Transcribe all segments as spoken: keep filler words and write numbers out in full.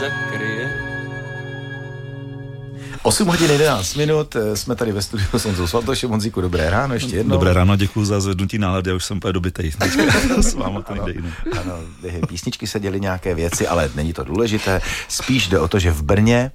zakryje. osm hodin jedenáct minut, jsme tady ve studiu s Honzou Svatošem. Honzíku, dobré ráno, ještě jednou. Dobré ráno, děkuji za zvednutí nálady, já už jsem úplně dobitej. S váma to nejde jinak. Ano, písničky se děly nějaké věci, ale není to důležité. Spíš jde o to, že v Brně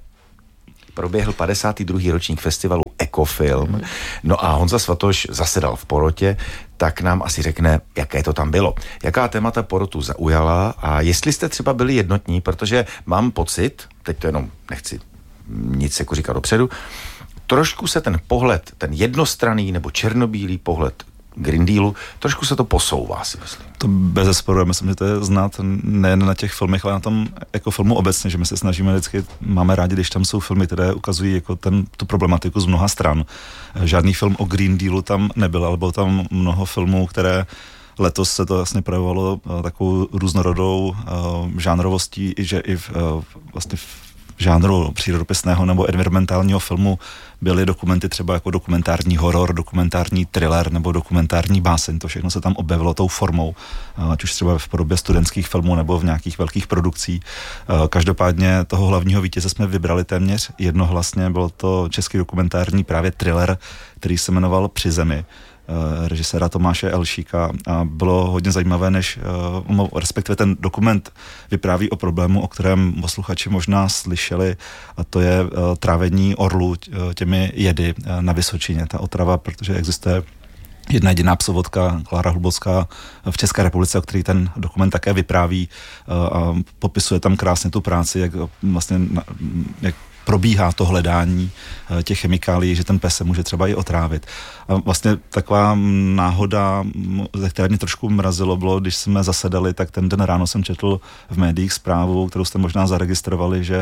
proběhl padesátý druhý ročník festivalu Ekofilm. No a Honza Svatoš zasedal v porotě, tak nám asi řekne, jaké to tam bylo. Jaká témata porotu zaujala a jestli jste třeba byli jednotní, protože mám pocit, teď to jenom nechci nic jako říkat dopředu, trošku se ten pohled, ten jednostranný nebo černobílý pohled Green Dealu, trošku se to posouvá, si myslím. To bezesporu, myslím, že to je znát nejen na těch filmech, ale na tom jako filmu obecně, že my se snažíme vždycky, máme rádi, když tam jsou filmy, které ukazují jako ten, tu problematiku z mnoha stran. Žádný film o Green Dealu tam nebyl, ale bylo tam mnoho filmů, které letos se to vlastně projevovalo takovou různorodou uh, žánrovostí, i že i v, uh, vlastně v žánru přírodopisného nebo environmentálního filmu byly dokumenty třeba jako dokumentární horor, dokumentární thriller nebo dokumentární báseň. To všechno se tam objevilo tou formou, ať už třeba v podobě studentských filmů nebo v nějakých velkých produkcí. Každopádně toho hlavního vítěze jsme vybrali téměř jednohlasně. Byl to český dokumentární právě thriller, který se jmenoval Při zemi, režiséra Tomáše Elšíka, a bylo hodně zajímavé, než respektive ten dokument vypráví o problému, o kterém posluchači možná slyšeli, a to je trávení orlů těmi jedy na Vysočině. Ta otrava, protože existuje jedna jediná psovodka, Klára Hlubocká v České republice, o který ten dokument také vypráví a popisuje tam krásně tu práci, jak vlastně jak probíhá to hledání těch chemikálií, že ten pes se může třeba i otrávit. A vlastně taková náhoda, ze které mě trošku mrazilo, bylo, když jsme zasedali, tak ten den ráno jsem četl v médiích zprávu, kterou jste možná zaregistrovali, že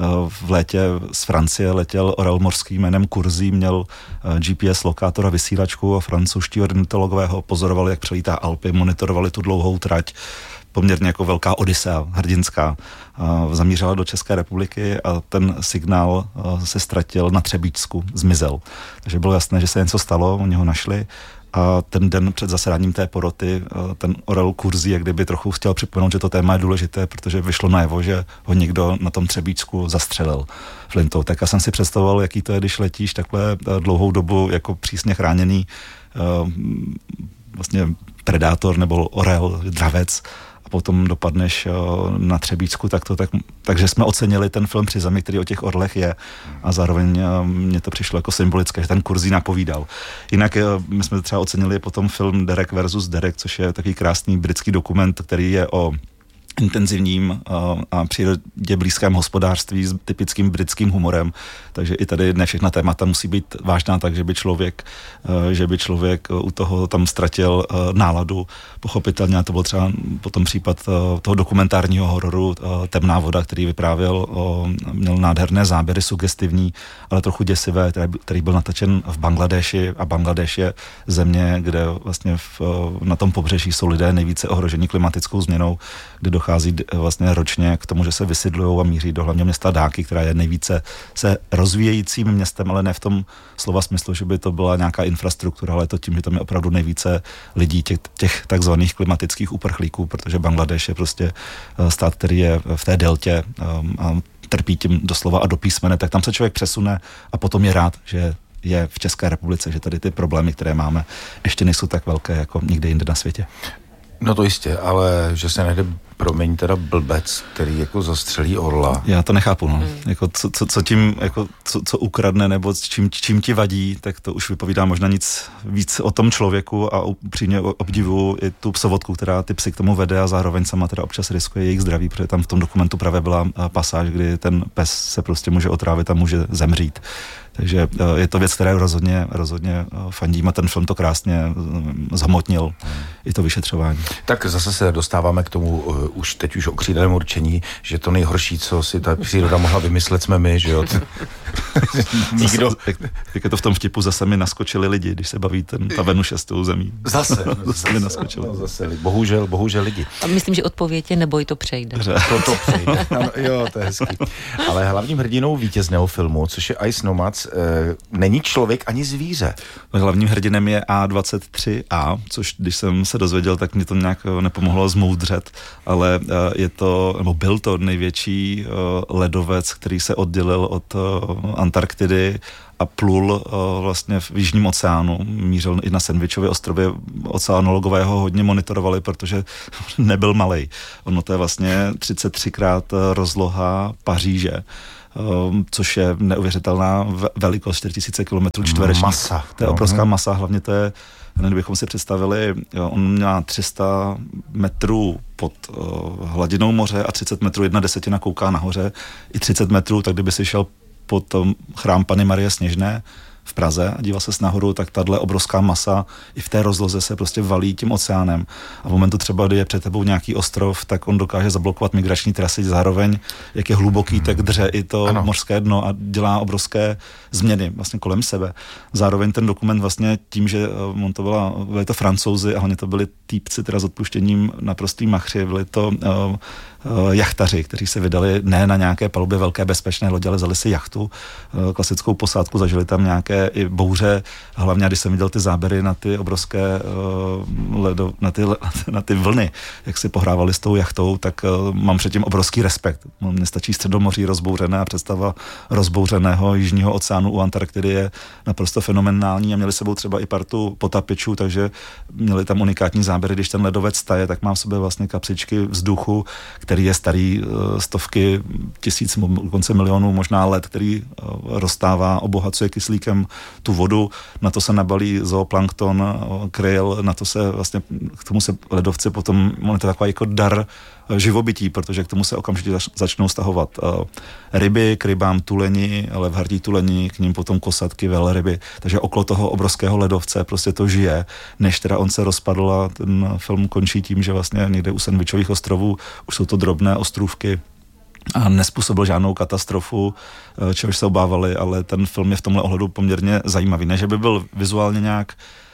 v létě z Francie letěl orel morský jménem Kurzí, měl G P S lokátor a vysílačku a francouzští ornitologové ho pozorovali, jak přelítá Alpy, monitorovali tu dlouhou trať, poměrně jako velká odisea, hrdinská, zamířila do České republiky a ten signál se ztratil na Třebíčsku, zmizel. Takže bylo jasné, že se něco stalo, oni ho našli a ten den před zasedáním té poroty ten orel Kurzí, jak kdyby trochu chtěl připomenout, že to téma je důležité, protože vyšlo najevo, že ho někdo na tom Třebíčsku zastřelil flintou. Tak já jsem si představoval, jaký to je, když letíš takhle dlouhou dobu jako přísně chráněný vlastně predátor nebo orel, dravec, a potom dopadneš na Třebíčsku, tak to tak, takže jsme ocenili ten film Při zemi, který o těch orlech je, a zároveň mně to přišlo jako symbolické, že ten Kurzí napovídal. Jinak my jsme třeba ocenili potom film Derek versus Derek, což je takový krásný britský dokument, který je o intenzivním a přírodě blízkém hospodářství s typickým britským humorem. Takže i tady ne všechna témata musí být vážná tak, že by člověk, že by člověk u toho tam ztratil náladu. Pochopitelně to byl třeba potom případ toho dokumentárního hororu Temná voda, který vyprávěl, o, měl nádherné záběry, sugestivní, ale trochu děsivé, který byl natočen v Bangladeši, a Bangladeš je země, kde vlastně v, na tom pobřeží jsou lidé nejvíce ohroženi klimatickou změnou, kde dochází vlastně ročně k tomu, že se vysidlujou a míří do hlavního města Dáky, která je nejvíce se rozvíjejícím městem, ale ne v tom slova smyslu, že by to byla nějaká infrastruktura, ale to tím, že tam je opravdu nejvíce lidí, těch, těch takzvaných klimatických uprchlíků, protože Bangladeš je prostě stát, který je v té deltě a trpí tím doslova a do písmene, tak tam se člověk přesune a potom je rád, že je v České republice, že tady ty problémy, které máme, ještě nejsou tak velké jako nikde jinde na světě. No to jistě, ale že se najde, promiň, teda blbec, který jako zastřelí orla. Já to nechápu, no. Mm. Jako co, co, co tím, jako co, co ukradne, nebo čím, čím ti vadí, tak to už vypovídá možná nic víc o tom člověku, a upřímně obdivuju i tu psovodku, která ty psy k tomu vede, a zároveň sama teda občas riskuje jejich zdraví, protože tam v tom dokumentu právě byla pasáž, kdy ten pes se prostě může otrávit a může zemřít. Takže je to věc, která rozhodně, rozhodně fandím, a ten film to krásně zhmotnil, hmm. i to vyšetřování. Tak zase se dostáváme k tomu uh, už teď už okřídleném určení, že to nejhorší, co si ta příroda mohla vymyslet, jsme my, že jo? Nikdo. Jak, jak je to v tom vtipu, zase mi naskočili lidi, když se baví ten, ta Venuše s tou zemí. Zase. zase, zase mi naskočili. No, zase, bohužel, bohužel lidi. A myslím, že odpověď je neboj, to přejde. To, to přejde. Ano, jo, to je hezký. Ale hlavním hrdinou vítězného filmu, což je Ice Nomads, e, není člověk ani zvíře. Hlavním hrdinem je A dvacet tři A, což když jsem se dozvěděl, tak mě to nějak nepomohlo zmoudřet, ale e, je to, nebo byl to největší e, ledovec, který se oddělil od e, Antarktidy a plul uh, vlastně v Jižním oceánu. Mířil i na Sandwichově ostrově. Oceanologové ho hodně monitorovali, protože nebyl malej. Ono to je vlastně třicet třikrát rozloha Paříže, um, což je neuvěřitelná velikost, čtyři tisíce kilometrů čtverečních. Masa. To je obrovská masa, hlavně to je, kdybychom si představili, on měl tři sta metrů pod uh, hladinou moře a třicet metrů, jedna desetina kouká nahoře, i třicet metrů, tak kdyby si šel pod chrám Panny Marie Sněžné v Praze a díval se nahoru, tak tahle obrovská masa i v té rozloze se prostě valí tím oceánem. A v momentu třeba, kdy je před tebou nějaký ostrov, tak on dokáže zablokovat migrační trasy, zároveň, jak je hluboký, tak dře i to ano. mořské dno a dělá obrovské změny vlastně kolem sebe. Zároveň ten dokument vlastně tím, že on to byla, byli to Francouzi a hlavně to byli týpci teda s odpuštěním naprostý machři, byli to uh, jachtaři, kteří se vydali ne na nějaké palubě velké bezpečné lodě, ale vzali si jachtu, klasickou posádku, zažili tam nějaké i bouře, hlavně když jsem viděl ty záběry na ty obrovské uh, ledo, na ty, na ty vlny, jak si pohrávali s tou jachtou, tak uh, mám předtím obrovský respekt. Mně stačí Středomoří rozbouřené a představa rozbouřeného Jižního oceánu u Antarktidy je naprosto fenomenální a měli sebou třeba i partu potapičů, takže měli tam unikátní záběry, když ten ledovec taje, tak mám v sobě vlastně kapsičky vzduchu, který je starý uh, stovky tisíc, dokonce milionů možná let, který uh, roztává, obohacuje kyslíkem tu vodu, na to se nabalí zooplankton, uh, kryl, na to se vlastně, k tomu se ledovci potom, on je to takový jako dar uh, živobytí, protože k tomu se okamžitě zač, začnou stahovat uh, ryby, k rybám tuleni, ale v hrdí tuleni, k ním potom kosatky, velryby, takže okolo toho obrovského ledovce prostě to žije, než teda on se rozpadl a ten film končí tím, že vlastně někde u Sandwichových ostrovů už jsou to drobné ostrůvky a nespůsobil žádnou katastrofu, čehož se obávali, ale ten film je v tomhle ohledu poměrně zajímavý. Ne, že by byl vizuálně nějak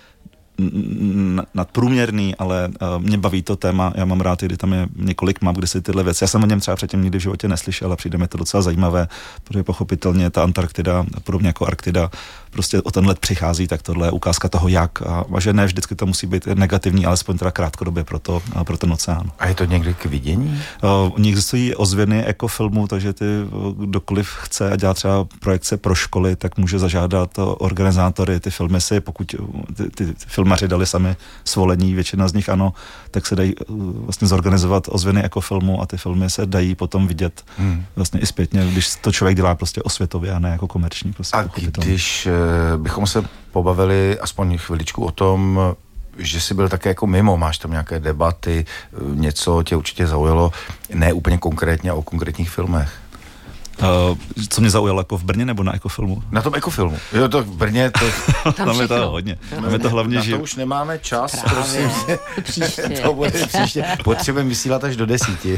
nadprůměrný, ale uh, mě baví to téma, já mám rád, kdy tam je několik map, kde si tyhle věci, já jsem o něm třeba předtím nikdy v životě neslyšel a přijde mi to docela zajímavé, protože pochopitelně ta Antarktida, podobně jako Arktida, prostě o ten let přichází, tak tohle je ukázka toho, jak a, a že ne vždycky to musí být negativní, alespoň teda krátkodobě pro, to, pro ten oceán. A je to někdy k vidění? Uh, existují ozvěny ekofilmů, takže ty kdokoliv chce a dělá třeba projekce pro školy, tak může zažádat organizátory, ty filmy si, pokud ty, ty filmaři dali sami svolení, většina z nich ano, tak se dají vlastně zorganizovat ozvěny ekofilmu a ty filmy se dají potom vidět hmm. vlastně i zpětně, když to člověk dělá prostě osvětově a ne jako komerční. Prostě a když bychom se pobavili aspoň chviličku o tom, že jsi byl také jako mimo, máš tam nějaké debaty, něco tě určitě zaujalo, ne úplně konkrétně o konkrétních filmech. Uh, co mě zaujalo, jako v Brně nebo na ekofilmu? Na tom ekofilmu. Jo, to v Brně to... Tam je to hodně. Tam je to hlavně, na že... to už nemáme čas, Právě. prosím. Příště. To bude příště. Potřebujeme vysílat až do desíti.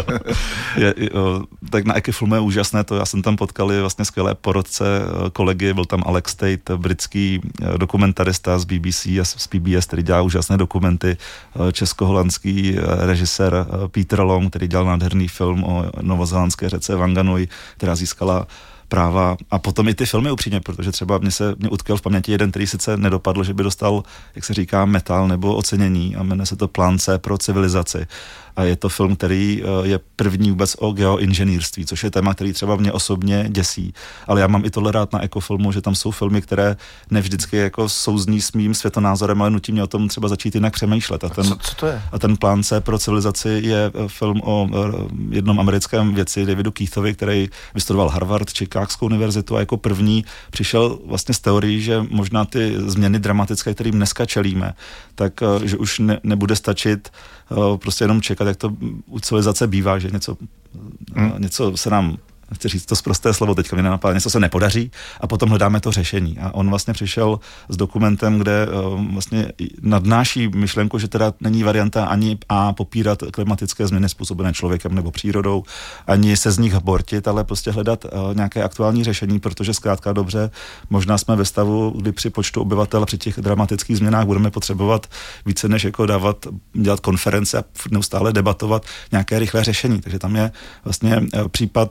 je, jo, tak na ekofilmu je úžasné to. Já jsem tam potkal vlastně skvělé porodce kolegy, byl tam Alex Tate, britský dokumentarista z B B C a z P B S, který dělá úžasné dokumenty, českoholandský režisér Peter Long, který dělal nádherný film o novozélandské řece Wanganui, která získala práva a potom i ty filmy upřímně, protože třeba mě se mě utkvěl v paměti jeden, který sice nedopadl, že by dostal, jak se říká, metal nebo ocenění a jmenuje se to Plán C pro civilizaci. A je to film, který je první vůbec o geoinženýrství, což je téma, který třeba mě osobně děsí. Ale já mám i tohle rád na ekofilmu, že tam jsou filmy, které nevždycky jako souzní s mým světonázorem, ale nutí mě o tom třeba začít jinak přemýšlet. A, ten, a co, co to je? A ten Plán C pro civilizaci je film o jednom americkém vědci, Davidu Keithovi, který vystudoval Harvard, Chicagskou univerzitu a jako první přišel vlastně z teorií, že možná ty změny dramatické, kterým dneska čelíme, tak že už ne, nebude stačit prostě jenom čekat, jak to u civilizace bývá, že něco, hmm. něco se nám, chci říct to sprosté slovo, teďka mi nenapadá, něco se nepodaří a potom hledáme to řešení. A on vlastně přišel s dokumentem, kde uh, vlastně nadnáší myšlenku, že teda není varianta ani A popírat klimatické změny způsobené člověkem nebo přírodou, ani se z nich bortit, ale prostě hledat uh, nějaké aktuální řešení, protože zkrátka dobře, možná jsme ve stavu, kdy při počtu obyvatel při těch dramatických změnách budeme potřebovat více než jako dávat, dělat konference a neustále debatovat nějaké rychlé řešení. Takže tam je vlastně uh, případ uh, geo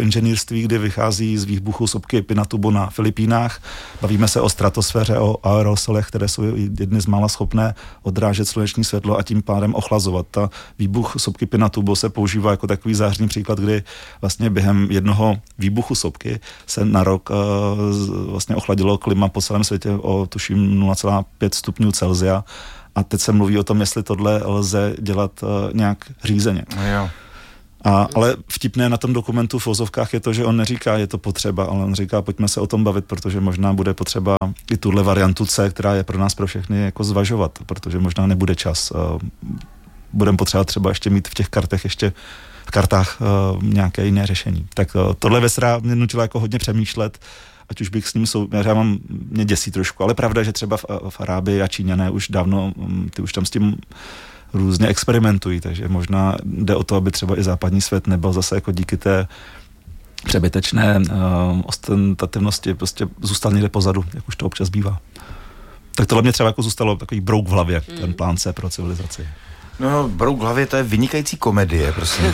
geoinženýrství, kdy vychází z výbuchu sopky Pinatubo na Filipínách. Bavíme se o stratosféře, o aerosolech, které jsou jedny z mála schopné odrážet sluneční světlo a tím pádem ochlazovat. Ta výbuch sopky Pinatubo se používá jako takový zářný příklad, kdy vlastně během jednoho výbuchu sopky se na rok uh, vlastně ochladilo klima po celém světě o tuším nula celá pět stupňů Celsia. A teď se mluví o tom, jestli tohle lze dělat uh, nějak řízeně. No jo. A, ale vtipné na tom dokumentu v vozovkách je to, že on neříká, je to potřeba, ale on říká, pojďme se o tom bavit, protože možná bude potřeba i tuhle variantu C, která je pro nás pro všechny jako zvažovat, protože možná nebude čas. Uh, budeme potřebovat třeba ještě mít v těch kartech ještě v kartách uh, nějaké jiné řešení. Tak uh, tohle věc mě nutila jako hodně přemýšlet, ať už bych s ním sou... Já mám, mě děsí trošku, ale pravda, že třeba v, v Arábii a Číňané už dávno, ty už tam s tím různě experimentují, takže možná jde o to, aby třeba i západní svět nebyl zase jako díky té přebytečné uh, ostentativnosti prostě zůstal někde pozadu, jak už to občas bývá. Tak tohle mě třeba jako zůstalo takový brouk v hlavě, mm. ten plán C pro civilizaci. No, brouk v hlavě, to je vynikající komedie, prosím.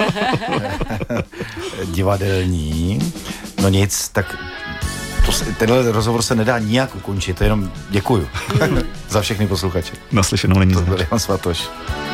Divadelní. No nic, tak to se, tenhle rozhovor se nedá nijak ukončit, to jenom děkuju za všechny posluchače. Naslyšenou není To zač. byl Jan Svatoš.